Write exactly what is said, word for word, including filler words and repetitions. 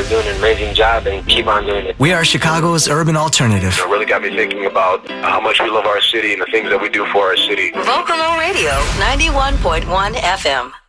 are doing an amazing job and keep on doing it. We are Chicago's urban alternative. It really got me thinking about how much we love our city and the things that we do for our city. Vocalo Radio, ninety-one point one F M.